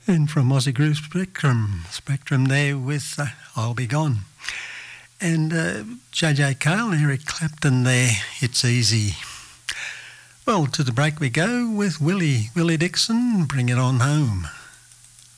And from Aussie Group Spectrum there with I'll Be Gone. And JJ Cale, Eric Clapton there, It's Easy. Well, to the break we go with Willie Dixon, Bring It On Home.